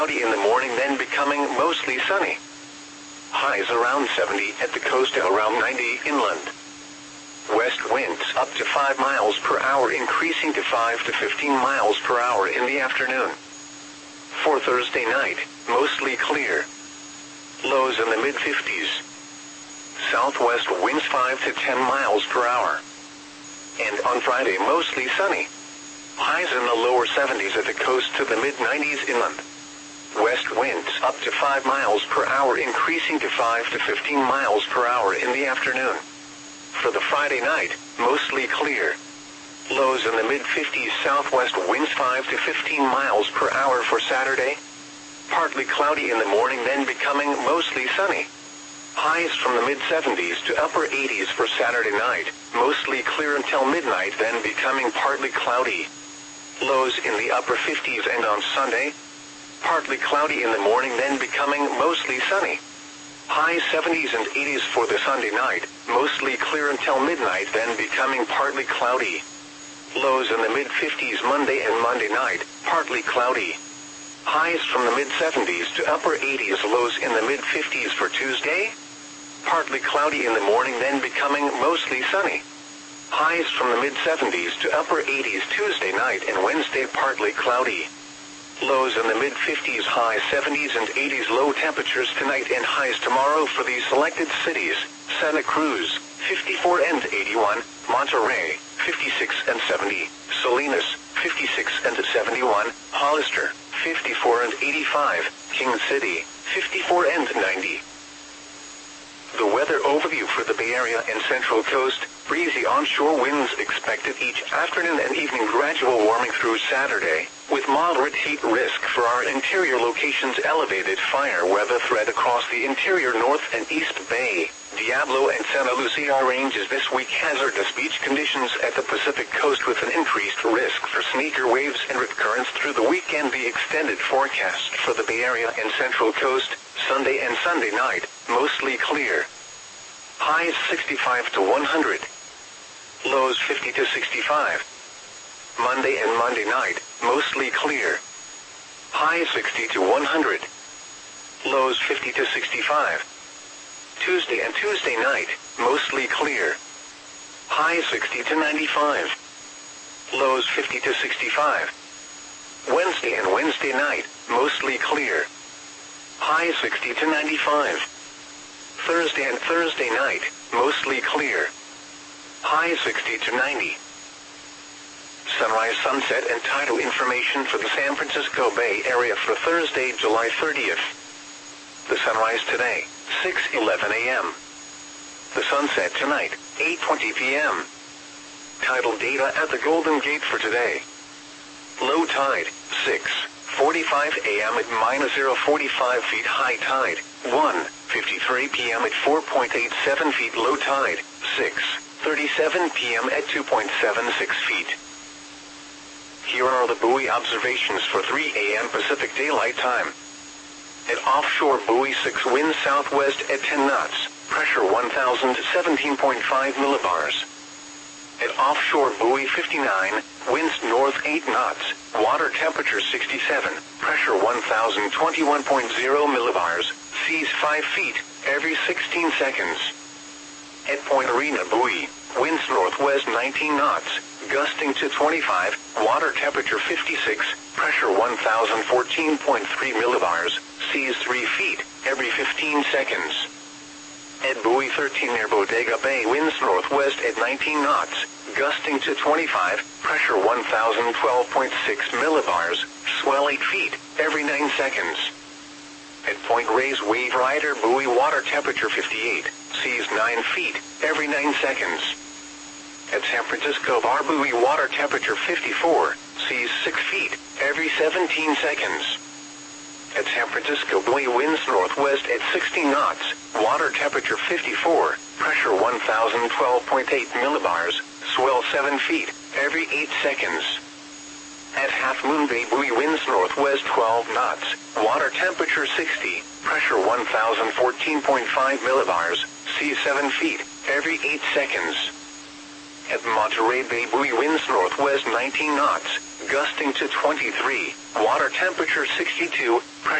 cloudy in the morning, then becoming mostly sunny. Highs around 70 at the coast and around 90 inland. West winds up to 5 miles per hour, increasing to 5 to 15 miles per hour in the afternoon. For Thursday night, mostly clear. Lows in the mid-50s. Southwest winds 5 to 10 miles per hour. And on Friday, mostly sunny. Highs in the lower 70s at the coast to the mid-90s inland. West winds up to 5 miles per hour, increasing to 5 to 15 miles per hour in the afternoon. For the Friday night, mostly clear. Lows in the mid-50s, southwest winds 5 to 15 miles per hour for Saturday. Partly cloudy in the morning, then becoming mostly sunny. Highs from the mid-70s to upper 80s for Saturday night, mostly clear until midnight, then becoming partly cloudy. Lows in the upper 50s, and on Sunday, partly cloudy in the morning, then becoming mostly sunny. High 70s and 80s for the Sunday night, mostly clear until midnight, then becoming partly cloudy. Lows in the mid-50s Monday and Monday night, partly cloudy. Highs from the mid-70s to upper 80s, lows in the mid-50s for Tuesday. Partly cloudy in the morning, then becoming mostly sunny. Highs from the mid-70s to upper 80s Tuesday night and Wednesday, partly cloudy. Lows in the mid-50s, high 70s and 80s, low temperatures tonight and highs tomorrow for these selected cities: Santa Cruz, 54 and 81, Monterey, 56 and 70, Salinas, 56 and 71, Hollister, 54 and 85, King City, 54 and 90. The weather overview for the Bay Area and Central Coast: breezy onshore winds expected each afternoon and evening, gradual warming through Saturday, with moderate heat risk for our interior locations. Elevated fire weather threat across the interior North and East Bay, Diablo and Santa Lucia ranges this week. Hazardous beach conditions at the Pacific Coast with an increased risk for sneaker waves and rip currents through the weekend. The extended forecast for the Bay Area and Central Coast: Sunday and Sunday night, mostly clear. Highs 65 to 100. Lows 50 to 65. Monday and Monday night, mostly clear. Highs 60 to 100. Lows 50 to 65. Tuesday and Tuesday night, mostly clear. Highs 60 to 95. Lows 50 to 65. Wednesday and Wednesday night, mostly clear. Highs 60 to 95. Thursday and Thursday night, mostly clear. High 60 to 90. Sunrise, sunset, and tidal information for the San Francisco Bay Area for Thursday, July 30th. The sunrise today, 6:11 a.m. The sunset tonight, 8:20 p.m. Tidal data at the Golden Gate for today. Low tide, 6:45 a.m. at -0.45 feet. High tide, 1:53 p.m. at 4.87 feet. Low tide, 6:37 p.m. at 2.76 feet. Here are the buoy observations for 3 a.m. Pacific Daylight Time. At offshore buoy 6, winds southwest at 10 knots, pressure 1,017.5 millibars. At offshore buoy 59, winds north 8 knots, water temperature 67, pressure 1,021.0 millibars, seas 5 feet, every 16 seconds. At Point Arena buoy, winds northwest 19 knots, gusting to 25, water temperature 56, pressure 1,014.3 millibars, seas 3 feet, every 15 seconds. At buoy 13 near Bodega Bay, winds northwest at 19 knots, gusting to 25, pressure 1,012.6 millibars, swell 8 feet, every 9 seconds. At Point Reyes Wave Rider buoy, water temperature 58, seas 9 feet, every 9 seconds. At San Francisco Bar buoy, water temperature 54, seas 6 feet, every 17 seconds. At San Francisco buoy, winds northwest at 16 knots, water temperature 54, pressure 1,012.8 millibars, swell 7 feet, every 8 seconds. At Half Moon Bay buoy, winds northwest 12 knots, water temperature 60, pressure 1,014.5 millibars, seas 7 feet, every 8 seconds. At Monterey Bay buoy, winds northwest 19 knots, gusting to 23, water temperature 62, pressure